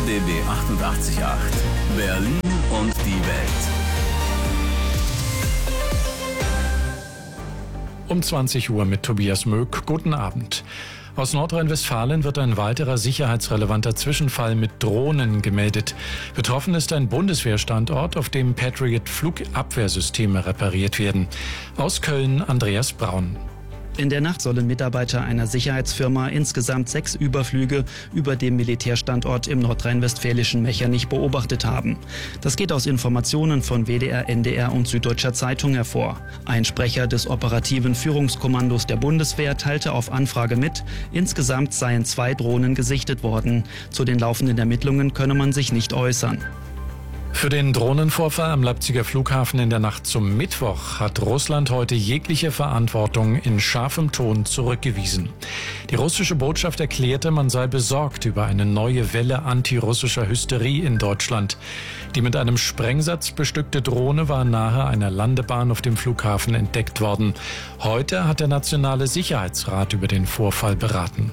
RBB 88.8 Berlin und die Welt. Um 20 Uhr mit Tobias Möck. Guten Abend. Aus Nordrhein-Westfalen wird ein weiterer sicherheitsrelevanter Zwischenfall mit Drohnen gemeldet. Betroffen ist ein Bundeswehrstandort, auf dem Patriot-Flugabwehrsysteme repariert werden. Aus Köln Andreas Braun. In der Nacht sollen Mitarbeiter einer Sicherheitsfirma insgesamt 6 Überflüge über dem Militärstandort im nordrhein-westfälischen Mechernich beobachtet haben. Das geht aus Informationen von WDR, NDR und Süddeutscher Zeitung hervor. Ein Sprecher des operativen Führungskommandos der Bundeswehr teilte auf Anfrage mit, insgesamt seien 2 Drohnen gesichtet worden. Zu den laufenden Ermittlungen könne man sich nicht äußern. Für den Drohnenvorfall am Leipziger Flughafen in der Nacht zum Mittwoch hat Russland heute jegliche Verantwortung in scharfem Ton zurückgewiesen. Die russische Botschaft erklärte, man sei besorgt über eine neue Welle antirussischer Hysterie in Deutschland. Die mit einem Sprengsatz bestückte Drohne war nahe einer Landebahn auf dem Flughafen entdeckt worden. Heute hat der Nationale Sicherheitsrat über den Vorfall beraten.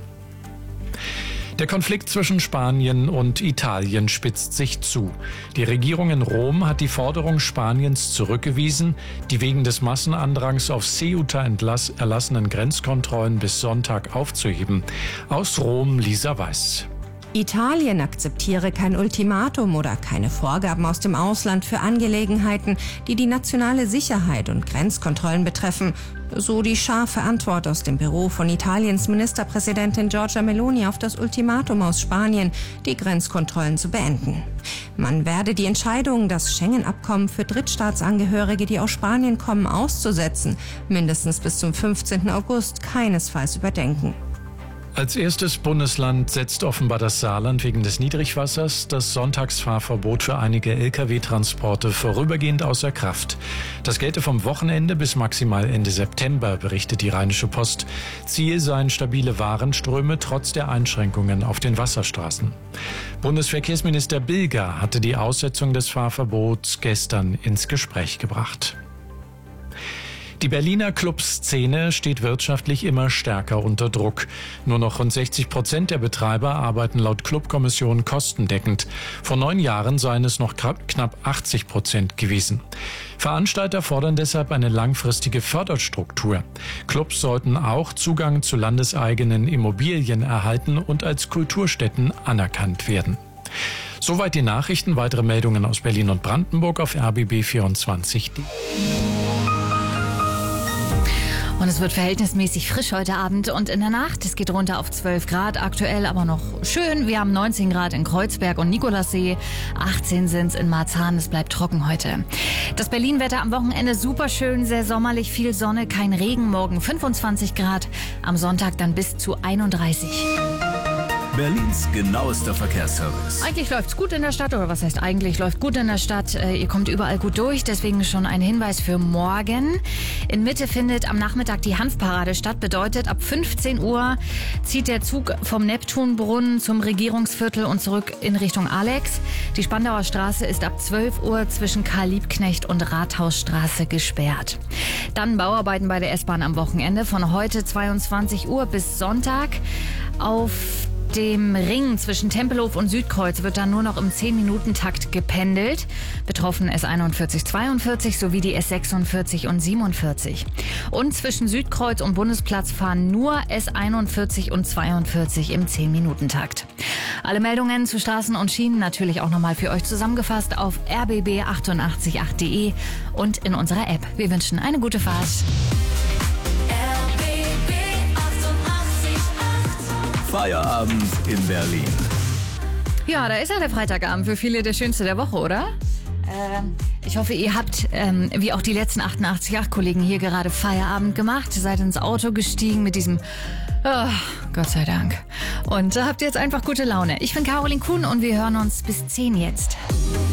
Der Konflikt zwischen Spanien und Italien spitzt sich zu. Die Regierung in Rom hat die Forderung Spaniens zurückgewiesen, die wegen des Massenandrangs auf Ceuta erlassenen Grenzkontrollen bis Sonntag aufzuheben. Aus Rom Lisa Weiß. Italien akzeptiere kein Ultimatum oder keine Vorgaben aus dem Ausland für Angelegenheiten, die die nationale Sicherheit und Grenzkontrollen betreffen. So die scharfe Antwort aus dem Büro von Italiens Ministerpräsidentin Giorgia Meloni auf das Ultimatum aus Spanien, die Grenzkontrollen zu beenden. Man werde die Entscheidung, das Schengen-Abkommen für Drittstaatsangehörige, die aus Spanien kommen, auszusetzen, mindestens bis zum 15. August keinesfalls überdenken. Als erstes Bundesland setzt offenbar das Saarland wegen des Niedrigwassers das Sonntagsfahrverbot für einige Lkw-Transporte vorübergehend außer Kraft. Das gelte vom Wochenende bis maximal Ende September, berichtet die Rheinische Post. Ziel seien stabile Warenströme trotz der Einschränkungen auf den Wasserstraßen. Bundesverkehrsminister Bilger hatte die Aussetzung des Fahrverbots gestern ins Gespräch gebracht. Die Berliner Clubszene steht wirtschaftlich immer stärker unter Druck. Nur noch rund 60% der Betreiber arbeiten laut Clubkommission kostendeckend. Vor 9 Jahren seien es noch knapp 80% gewesen. Veranstalter fordern deshalb eine langfristige Förderstruktur. Clubs sollten auch Zugang zu landeseigenen Immobilien erhalten und als Kulturstätten anerkannt werden. Soweit die Nachrichten. Weitere Meldungen aus Berlin und Brandenburg auf rbb24. Und es wird verhältnismäßig frisch heute Abend und in der Nacht. Es geht runter auf 12 Grad, aktuell aber noch schön. Wir haben 19 Grad in Kreuzberg und Nikolassee, 18 sind es in Marzahn. Es bleibt trocken heute. Das Berlin-Wetter am Wochenende super schön, sehr sommerlich, viel Sonne, kein Regen. Morgen 25 Grad, am Sonntag dann bis zu 31. Berlins genauester Verkehrsservice. Eigentlich läuft's gut in der Stadt, oder was heißt eigentlich, läuft gut in der Stadt. Ihr kommt überall gut durch, deswegen schon ein Hinweis für morgen. In Mitte findet am Nachmittag die Hanfparade statt, bedeutet ab 15 Uhr zieht der Zug vom Neptunbrunnen zum Regierungsviertel und zurück in Richtung Alex. Die Spandauer Straße ist ab 12 Uhr zwischen Karl-Liebknecht und Rathausstraße gesperrt. Dann Bauarbeiten bei der S-Bahn am Wochenende von heute 22 Uhr bis Sonntag. Auf dem Ring zwischen Tempelhof und Südkreuz wird dann nur noch im 10-Minuten-Takt gependelt. Betroffen S41, 42 sowie die S46 und 47. Und zwischen Südkreuz und Bundesplatz fahren nur S41 und 42 im 10-Minuten-Takt. Alle Meldungen zu Straßen und Schienen natürlich auch nochmal für euch zusammengefasst auf rbb888.de und in unserer App. Wir wünschen eine gute Fahrt. Feierabend in Berlin. Ja, da ist ja der Freitagabend für viele der schönste der Woche, oder? Ich hoffe, ihr habt, wie auch die letzten 88.8 Kollegen hier gerade Feierabend gemacht, seid ins Auto gestiegen mit diesem Gott sei Dank. Und habt jetzt einfach gute Laune. Ich bin Caroline Kuhn und wir hören uns bis 10 jetzt.